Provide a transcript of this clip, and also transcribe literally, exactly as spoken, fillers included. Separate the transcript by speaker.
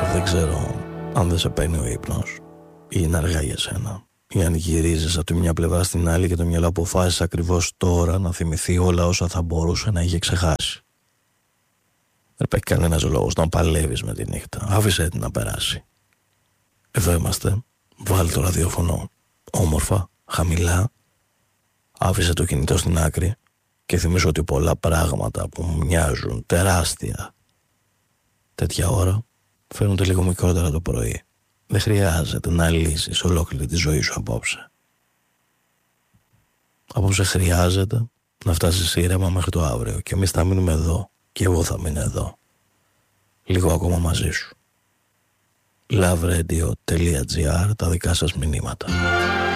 Speaker 1: Δεν ξέρω αν δεν σε παίρνει ο ύπνος ή είναι αργά για σένα, ή αν γυρίζεις από τη μια πλευρά στην άλλη και το μυαλό αποφάσισε ακριβώς τώρα να θυμηθεί όλα όσα θα μπορούσε να είχε ξεχάσει. Δεν υπάρχει κανένας λόγος να παλεύεις με τη νύχτα. Άφησε την να περάσει. Εδώ είμαστε. Βάλει το ραδιόφωνο όμορφα, χαμηλά. Άφησε το κινητό στην άκρη και θυμίσου ότι πολλά πράγματα που μοιάζουν τεράστια τέτοια ώρα φαίνονται λίγο μικρότερα το πρωί. Δεν χρειάζεται να λύσεις ολόκληρη τη ζωή σου απόψε. Απόψε χρειάζεται να φτάσεις ήρεμα μέχρι το αύριο και εμείς θα μείνουμε εδώ και εγώ θα μείνω εδώ λίγο ακόμα μαζί σου. love radio dot gr, τα δικά σας μηνύματα.